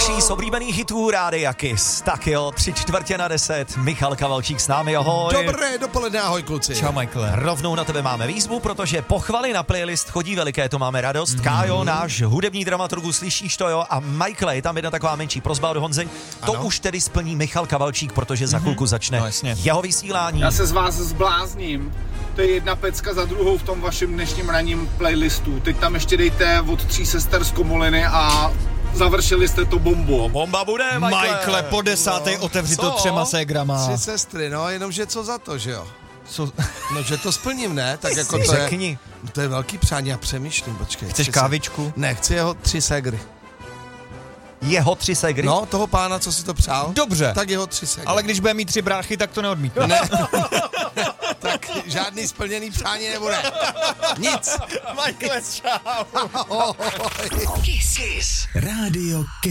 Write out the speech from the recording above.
nejhorší z oblíbených hitů Rádia Kiss. Tak jo, 9:45, Michal Kavalčík s námi, ahoj. Dobré dopoledne, ahoj kluci. Čau, Michael. Rovnou na tebe máme výzvu, protože pochvaly na playlist chodí veliké, to máme radost. Kájo, náš hudební dramaturgu, slyšíš to, jo? A Michael, je tam jedna taková menší prosba od Honzy. To už tedy splní Michal Kavalčík, protože za chvilku začne jeho vysílání. Já se z vás zblázním. To je jedna pecka za druhou v tom vašem dnešním ranním playlistu. Teď tam ještě dejte od 3 sester z Komoliny a završili jste to bombou. Bomba bude, Michael, po 10. otevři to 3 ségrama. 3 sestry, no, jenomže co za to, že jo? Co? No, že to splním, ne? Tak jako to Řekni. je, to je velký přání, já přemýšlím, počkej. Chceš kávičku? Ne, chci jeho 3 ségry. Jeho 3 ségry? No, toho pána, co si to přál. Dobře. Tak jeho 3 ségry. Ale když bude mít 3 bráchy, tak to neodmítne. Ne. Tak žádný splněný přání nebude. Nic. Michael, čau. Ahoj. Kiss. Rádio Kiss.